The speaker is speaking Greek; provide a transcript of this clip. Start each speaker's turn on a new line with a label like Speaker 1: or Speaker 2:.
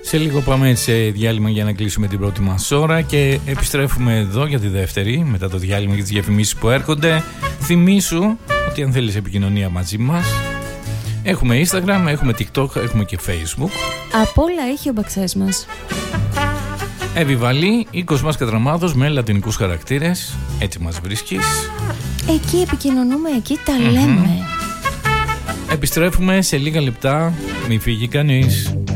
Speaker 1: Σε λίγο πάμε σε διάλειμμα για να κλείσουμε την πρώτη μας ώρα και επιστρέφουμε εδώ για τη δεύτερη μετά το διάλειμμα και τις διαφημίσεις που έρχονται. Θυμήσου ότι αν θέλεις επικοινωνία μαζί μας, έχουμε Instagram, έχουμε TikTok, έχουμε και Facebook.
Speaker 2: Απ' όλα έχει ο μπαξές μας.
Speaker 1: Εβιβαλή ή Κοσμάς Κατραμάδος με λατινικούς χαρακτήρες. Έτσι μας βρίσκεις.
Speaker 2: Εκεί επικοινωνούμε, εκεί τα λέμε.
Speaker 1: Επιστρέφουμε σε λίγα λεπτά. Μην φύγει κανείς.